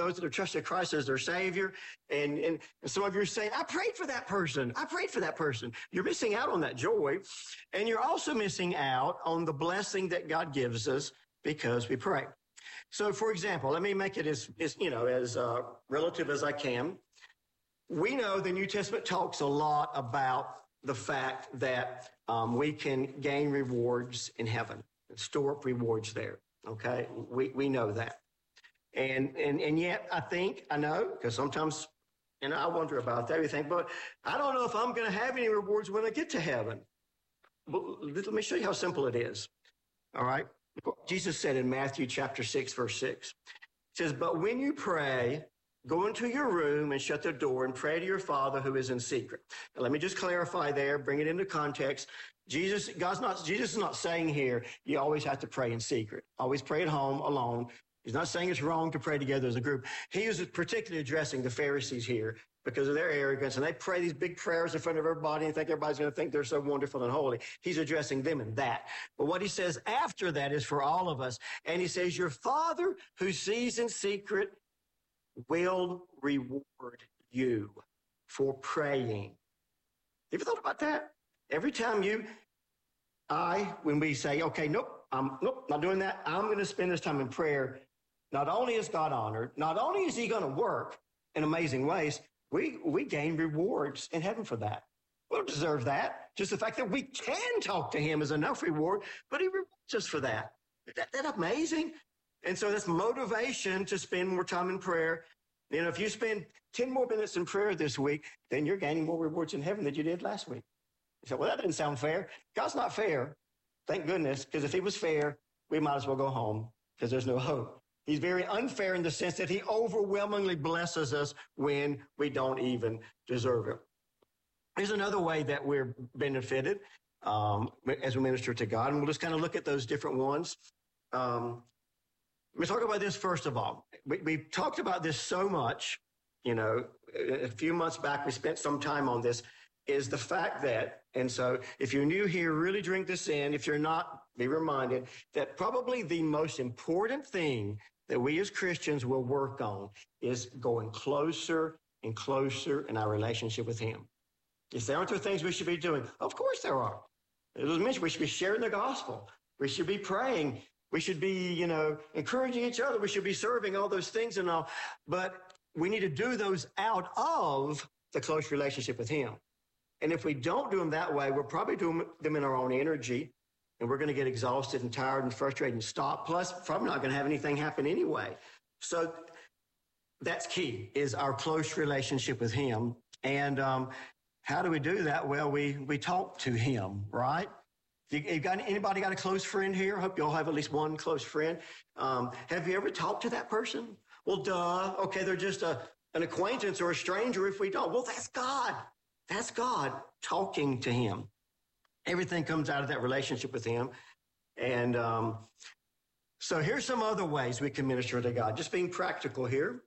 those that have trusted Christ as their Savior. And some of you are saying, I prayed for that person. I prayed for that person. You're missing out on that joy. And you're also missing out on the blessing that God gives us because we pray. So, for example, let me make it as relative as I can. We know the New Testament talks a lot about the fact that we can gain rewards in heaven and store up rewards there. Okay, we know that, and yet I know because sometimes I wonder about that. We think, but I don't know if I'm going to have any rewards when I get to heaven. But let me show you how simple it is. All right, Jesus said in Matthew chapter 6 verse 6, it says, "But when you pray, go into your room and shut the door and pray to your Father who is in secret." Now, let me just clarify there, bring it into context. Jesus is not saying here you always have to pray in secret. Always pray at home alone. He's not saying it's wrong to pray together as a group. He is particularly addressing the Pharisees here because of their arrogance, and they pray these big prayers in front of everybody and think everybody's going to think they're so wonderful and holy. He's addressing them in that. But what he says after that is for all of us. And he says, your Father who sees in secret will reward you for praying. Have you thought about that? Every time when we say, okay, nope, not doing that. I'm going to spend this time in prayer. Not only is God honored, not only is he going to work in amazing ways, we gain rewards in heaven for that. We don't deserve that. Just the fact that we can talk to him is enough reward, but he rewards us for that. Isn't that amazing? And so that's motivation to spend more time in prayer. If you spend 10 more minutes in prayer this week, then you're gaining more rewards in heaven than you did last week. You say, well, that doesn't sound fair. God's not fair. Thank goodness, because if he was fair, we might as well go home because there's no hope. He's very unfair in the sense that he overwhelmingly blesses us when we don't even deserve it. Here's another way that we're benefited as we minister to God, and we'll just kind of look at those different ones. Let me talk about this first of all. We've talked about this so much, a few months back we spent some time on this, is the fact that, and so if you're new here, really drink this in. If you're not, be reminded that probably the most important thing that we as Christians will work on is going closer and closer in our relationship with him. If there aren't there things we should be doing? Of course there are. As was mentioned, we should be sharing the gospel. We should be praying. We should be, encouraging each other. We should be serving, all those things and all. But we need to do those out of the close relationship with him. And if we don't do them that way, we're probably doing them in our own energy, and we're going to get exhausted and tired and frustrated and stop. Plus, probably not going to have anything happen anyway. So that's key, is our close relationship with him. And how do we do that? Well, we talk to him, right? Anybody got a close friend here? I hope you all have at least one close friend. Have you ever talked to that person? Well, duh. Okay, they're just an acquaintance or a stranger if we don't. Well, that's God. That's God talking to him. Everything comes out of that relationship with him. And so here's some other ways we can minister to God. Just being practical here.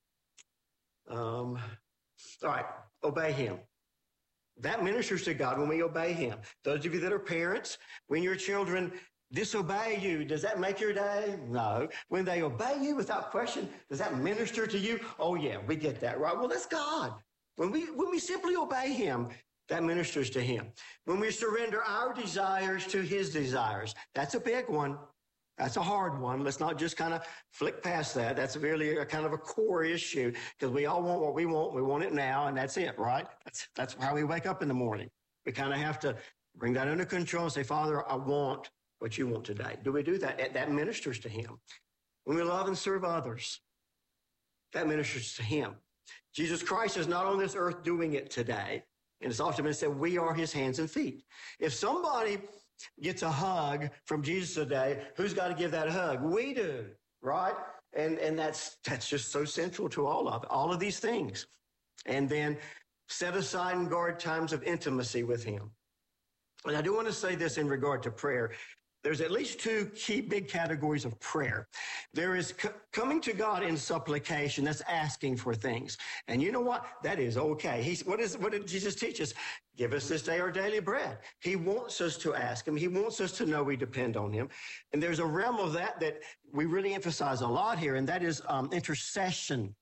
All right, obey him. That ministers to God when we obey him. Those of you that are parents, when your children disobey you, does that make your day? No. When they obey you without question, does that minister to you? Oh, yeah, we get that, right? Well, that's God. When we simply obey him, that ministers to him. When we surrender our desires to his desires, that's a big one. That's a hard one. Let's not just kind of flick past that. That's really a kind of a core issue because we all want what we want. We want it now, and that's it, right? That's how we wake up in the morning. We kind of have to bring that under control and say, Father, I want what you want today. Do we do that? That ministers to him. When we love and serve others, that ministers to him. Jesus Christ is not on this earth doing it today. And it's often been said, we are his hands and feet. If somebody gets a hug from Jesus today, who's got to give that hug? We do, right? And that's just so central to all of these things. And then set aside and guard times of intimacy with him. And I do want to say this in regard to prayer. There's at least two key big categories of prayer. There is coming to God in supplication. That's asking for things. And you know what? That is okay. What did Jesus teach us? Give us this day our daily bread. He wants us to ask him. He wants us to know we depend on him. And there's a realm of that we really emphasize a lot here, and that is intercession.